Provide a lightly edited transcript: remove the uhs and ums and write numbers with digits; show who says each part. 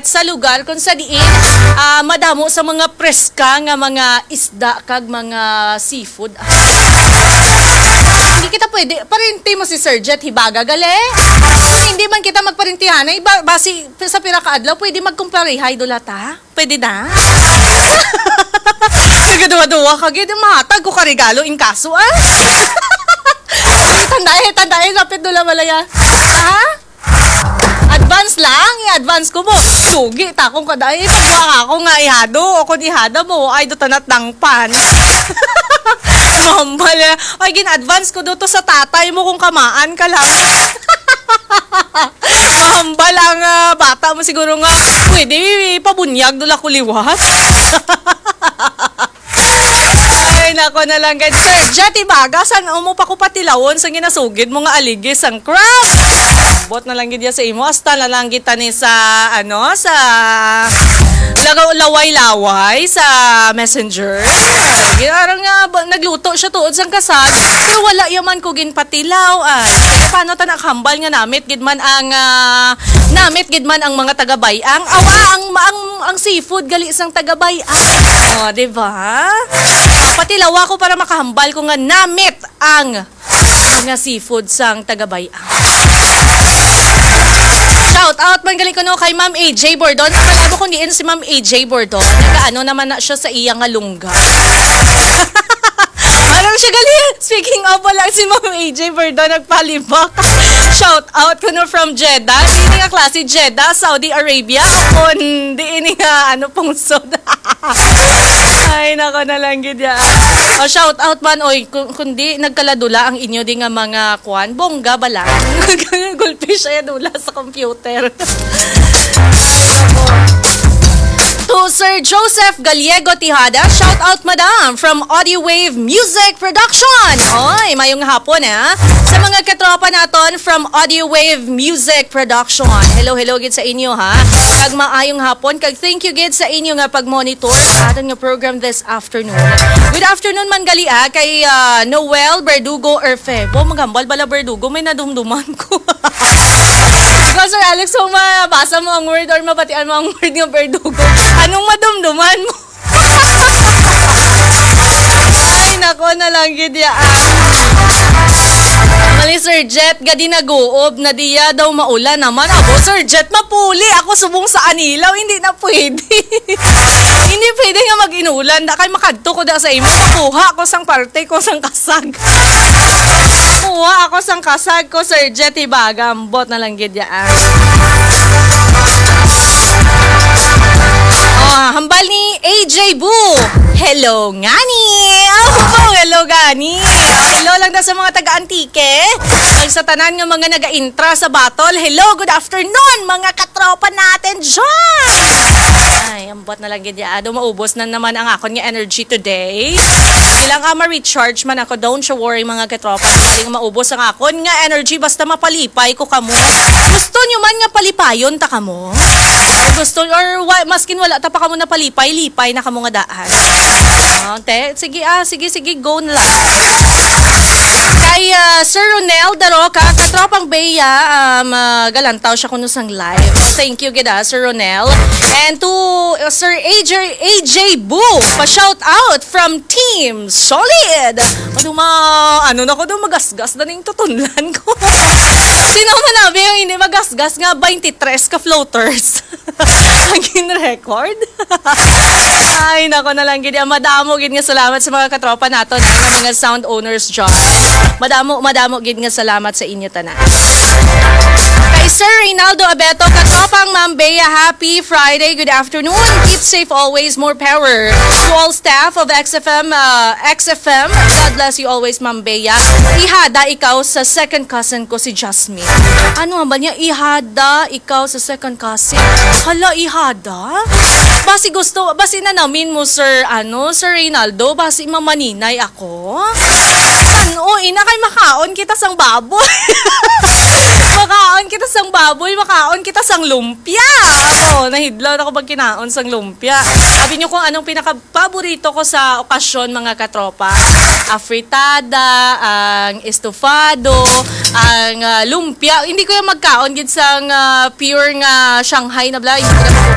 Speaker 1: sa lugar kung sa diin madamo sa mga preska nga mga isda kag mga seafood. Hindi kita pwede, parinti mo si Sir Jet, hibaga gali. Hindi man kita magparintihan, basi sa pinakaadlaw, pwede magkumparihay dulata? Pwede na? Nagaduwa-duwa ka, gid mahatag ko ka regalo in kaso, Tandai, lapit dula malaya. Ha? Advance lang, i-advance ko mo. Sugi, takong kaday, pagwa ako nga ihado, o kung ihada mo, ay dotanat ng pan. Mambal, ay gin-advance ko doon sa tatay mo kung kamaan ka lang. Mambal ang bata mo siguro nga, pwede pabunyag doon ako liwas. Ay, nako na lang. Sir Jet, ibaga, saan mo pa ko patilawon sa ginasugid mo nga aligis ang crab? Bot na lang gid sa imo. Hasta na lang kita ni sa, sa laway-laway sa messenger. Ginarang nga, nagluto siya tuod sang kasal. Pero wala yaman ko ginpatilaw. Kaya paano ta nakahambal nga namit gidman ang mga taga-bayang. Ang seafood gali isang taga-bayang. Diba? Patilawa ko para makahambal ko nga namit ang mga seafood sang taga-bayang. Shout out man gali ko no kay Ma'am AJ Bordon. Kalabo kung diin si Ma'am AJ Bordon. Nagaano naman na siya sa iyang lungga. Ano siya gali? Speaking of, wala si Ma'am AJ Bordon nagpalibak. Shout out ko no from Jeddah. Hindi nga klase Jeddah, Saudi Arabia. Kung diin nga pong soda. Ay, nako na lang gid ya. Shout out man oy kundi nagkaladula ang inyo di nga mga kwan bongga bala. Goldfish ay dula sa computer. To Sir Joseph Gallego Tihada, shout out madam from Audio Wave Music Production. Oy, mayong hapon sa mga katropa naton from Audio Wave Music Production. Hello gid sa inyo Kag maayong hapon kag thank you gid sa inyo nga pag-monitor sa aton nga program this afternoon. Good afternoon man gali kay Noel Berdugo Erfebo. Maghambal bala Berdugo, may nadumduman ko. Sir Alex, so mabasa mo ang word or mabatian mo ang word ng Berdugo. Anong madumduman mo? Ay, nako na lang gid Mali Sir Jet, gadi nag-uob na diya daw maulan naman. Abo Sir Jet, mapuli. Ako subong sa anilaw, hindi na pwede. Hindi pwede nga mag-inulan. Da kay makadto ko da sa imo. Kuha ako sang parte ko sang kasag. Kuha ako sang kasag ko Sir Jet, ibagambot na lang gid hambal ni AJ Boo. Hello, ngani. Hello, gani. Hello lang daw sa mga taga-antike. Ang sa tanan nga mga naga-intra sa battle. Hello, good afternoon, mga katropa natin dyan. Ay, ambot na lang gidya. Maubos na naman ang akon nga energy today. Ilang ma-recharge man ako. Don't you worry, mga katropa. Hindi nga maubos ang akon nga energy basta mapalipay ko kamo. Gusto nyo man nga palipayon ta kamo? Gusto or maskin wala ta pa kamo na palipay-lipay na kamo nga daan. Sige, go na lang. Kay Sir Ronel Daroca, katropang Beya, galantaw siya kuno sang live. Thank you gid Sir Ronel. And to Sir AJ Boo, pa-shout out from Team Solid. Ano na ko daw magasgas na ning tutunlan ko. Sino man nabi yung hindi magasgas nga 23 ka floaters. Ang record. Ay, nako na lang gid. Madamo gid nga salamat sa mga katropa naton ang mga sound owners dyan. Madamo gid nga salamat sa inyo tanan. Kay Sir Reynaldo Abeto, katropang Ma'am Bea, happy Friday, good afternoon. Keep safe always, more power. To all staff of XFM, God bless you always, Ma'am Bea. Ihada ikaw sa second cousin ko si Jasmine. Ano ba niya? Ihada ikaw sa second cousin. Hala, ihada? Basi na namin mo, Sir Reynaldo, basi mamaninay ako. Ina kay makaon kita sang baboy. Makaon kita sang baboy, makaon kita sang lumpia. Nahidlaw ako pag kinaon sang lumpia. Sabi niyo kung anong pinaka-paborito ko sa okasyon, mga katropa. Afritada, ang estofado, ang lumpia. Hindi ko yung magkaon gid sang pure nga Shanghai na bla.